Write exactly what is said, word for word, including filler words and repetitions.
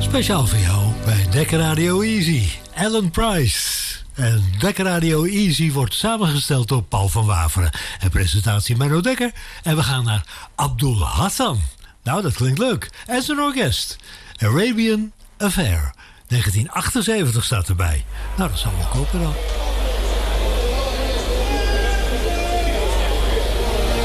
Speciaal voor jou bij Dekker Radio Easy. Alan Price. En Dekker Radio Easy wordt samengesteld door Paul van Waveren. En presentatie Menno Dekker. En we gaan naar Abdul Hassan. Nou, dat klinkt leuk. En zijn orkest. Arabian Affair. negentien achtenzeventig staat erbij. Nou, dat zal wel kopen dan.